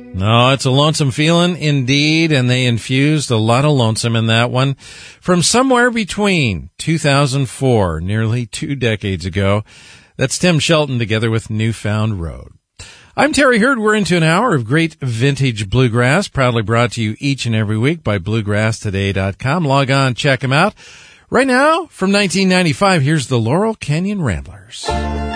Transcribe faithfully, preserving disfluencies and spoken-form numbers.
No, it's a lonesome feeling indeed, and they infused a lot of lonesome in that one from somewhere between two thousand four, nearly two decades ago. That's Tim Shelton together with Newfound Road. I'm Terry Hurd. We're into an hour of great vintage bluegrass, proudly brought to you each and every week by bluegrass today dot com. Log on, check them out. Right now, from nineteen ninety-five, here's the Laurel Canyon Ramblers.